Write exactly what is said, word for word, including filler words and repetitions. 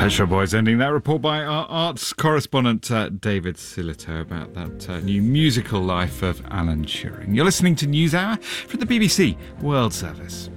Pet Shop Boys ending that report by our arts correspondent uh, David Silito about that uh, new musical life of Alan Turing. You're listening to NewsHour from the B B C World Service.